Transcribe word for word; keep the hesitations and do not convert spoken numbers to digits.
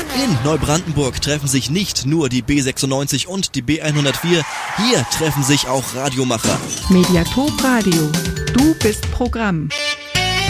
In Neubrandenburg treffen sich nicht nur die B sechsundneunzig und die B hundertvier, hier treffen sich auch Radiomacher. Mediator Radio. Du bist Programm.